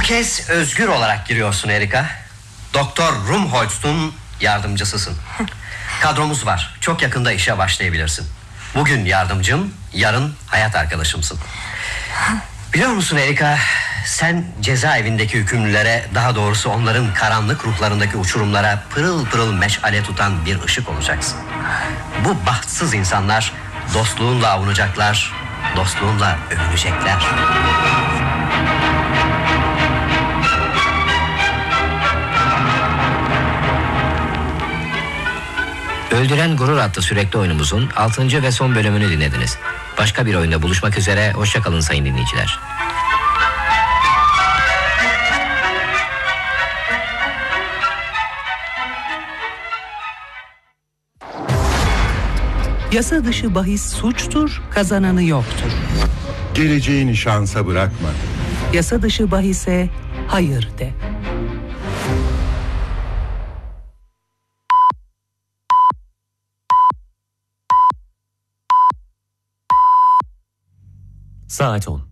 kez özgür olarak giriyorsun Erika. Doktor Rumholtz'un yardımcısısın. Kadromuz var. Çok yakında işe başlayabilirsin. Bugün yardımcım, yarın hayat arkadaşımsın. Biliyor musun Erika, sen cezaevindeki hükümlülere, daha doğrusu onların karanlık ruhlarındaki uçurumlara pırıl pırıl meşale tutan bir ışık olacaksın. Bu bahtsız insanlar dostluğunla avunacaklar, dostluğunla övünecekler. Öldüren Gurur adlı sürekli oyunumuzun 6. ve son bölümünü dinlediniz. Başka bir oyunda buluşmak üzere, hoşça kalın sayın dinleyiciler. Yasa dışı bahis suçtur, kazananı yoktur. Geleceğini şansa bırakma. Yasa dışı bahise hayır de. Saat 10.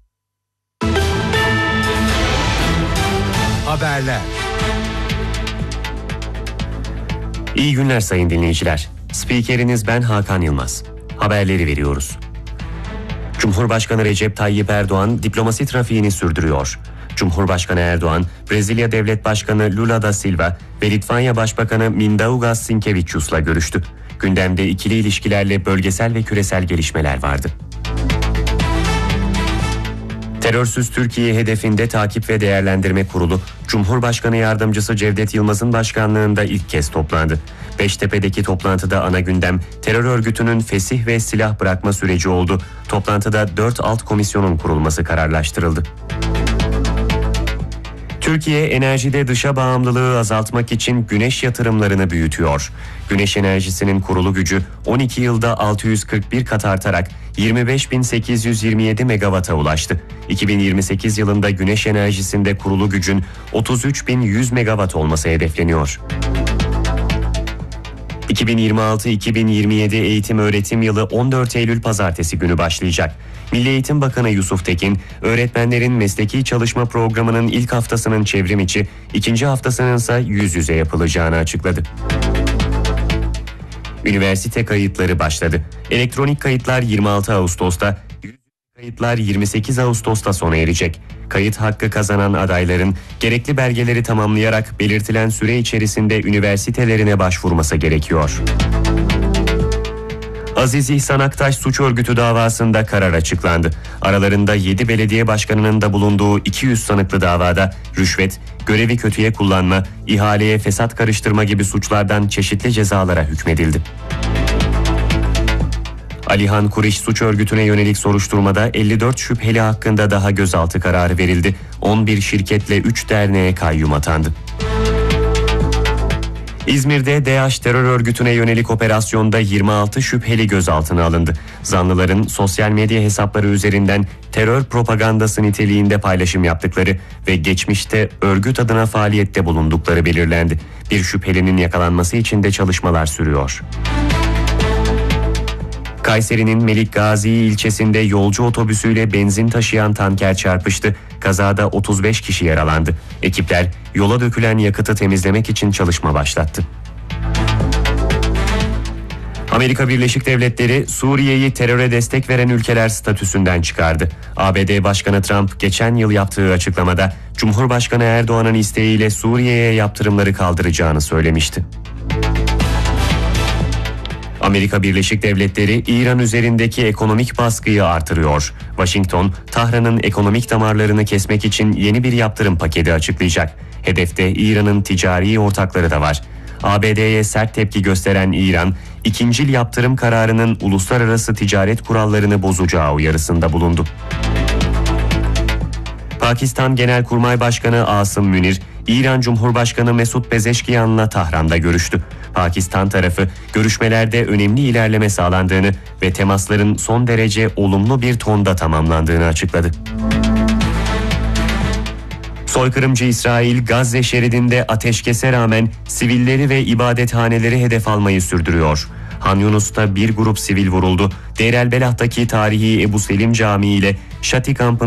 Haberler. İyi günler sayın dinleyiciler. Spikeriniz ben Hakan Yılmaz. Haberleri veriyoruz. Cumhurbaşkanı Recep Tayyip Erdoğan diplomasi trafiğini sürdürüyor. Cumhurbaşkanı Erdoğan, Brezilya Devlet Başkanı Lula da Silva ve Litvanya Başbakanı Mindaugas Sinkevičius'la görüştü. Gündemde ikili ilişkilerle bölgesel ve küresel gelişmeler vardı. Terörsüz Türkiye hedefinde Takip ve Değerlendirme Kurulu, Cumhurbaşkanı Yardımcısı Cevdet Yılmaz'ın başkanlığında ilk kez toplandı. Beştepe'deki toplantıda ana gündem terör örgütünün fesih ve silah bırakma süreci oldu. Toplantıda 4 alt komisyonun kurulması kararlaştırıldı. Türkiye enerjide dışa bağımlılığı azaltmak için güneş yatırımlarını büyütüyor. Güneş enerjisinin kurulu gücü 12 yılda 641 kat artarak 25.827 megawata ulaştı. 2028 yılında güneş enerjisinde kurulu gücün 33.100 megawatt olması hedefleniyor. 2026-2027 eğitim öğretim yılı 14 Eylül Pazartesi günü başlayacak. Milli Eğitim Bakanı Yusuf Tekin, öğretmenlerin mesleki çalışma programının ilk haftasının çevrim içi, ikinci haftasının ise yüz yüze yapılacağını açıkladı. Üniversite kayıtları başladı. Elektronik kayıtlar 26 Ağustos'ta, yüz yüze kayıtlar 28 Ağustos'ta sona erecek. Kayıt hakkı kazanan adayların gerekli belgeleri tamamlayarak belirtilen süre içerisinde üniversitelerine başvurması gerekiyor. Aziz İhsan Aktaş suç örgütü davasında karar açıklandı. Aralarında 7 belediye başkanının da bulunduğu 200 sanıklı davada rüşvet, görevi kötüye kullanma, ihaleye fesat karıştırma gibi suçlardan çeşitli cezalara hükmedildi. Alihan Kuriş suç örgütüne yönelik soruşturmada 54 şüpheli hakkında daha gözaltı kararı verildi. 11 şirketle 3 derneğe kayyum atandı. İzmir'de DAEŞ terör örgütüne yönelik operasyonda 26 şüpheli gözaltına alındı. Zanlıların sosyal medya hesapları üzerinden terör propagandası niteliğinde paylaşım yaptıkları ve geçmişte örgüt adına faaliyette bulundukları belirlendi. Bir şüphelinin yakalanması için de çalışmalar sürüyor. Kayseri'nin Melikgazi ilçesinde yolcu otobüsüyle benzin taşıyan tanker çarpıştı. Kazada 35 kişi yaralandı. Ekipler yola dökülen yakıtı temizlemek için çalışma başlattı. Amerika Birleşik Devletleri Suriye'yi teröre destek veren ülkeler statüsünden çıkardı. ABD Başkanı Trump geçen yıl yaptığı açıklamada Cumhurbaşkanı Erdoğan'ın isteğiyle Suriye'ye yaptırımları kaldıracağını söylemişti. Amerika Birleşik Devletleri İran üzerindeki ekonomik baskıyı artırıyor. Washington, Tahran'ın ekonomik damarlarını kesmek için yeni bir yaptırım paketi açıklayacak. Hedefte İran'ın ticari ortakları da var. ABD'ye sert tepki gösteren İran, ikincil yaptırım kararının uluslararası ticaret kurallarını bozacağı uyarısında bulundu. Pakistan Genelkurmay Başkanı Asım Münir, İran Cumhurbaşkanı Mesut Pezeşkiyan'la Tahran'da görüştü. Pakistan tarafı görüşmelerde önemli ilerleme sağlandığını ve temasların son derece olumlu bir tonda tamamlandığını açıkladı. Soykırımcı İsrail, Gazze şeridinde ateşkese rağmen sivilleri ve ibadethaneleri hedef almayı sürdürüyor. Han Yunus'ta bir grup sivil vuruldu. Deir el Belah'taki tarihi Ebu Selim Camii ile Şati kampı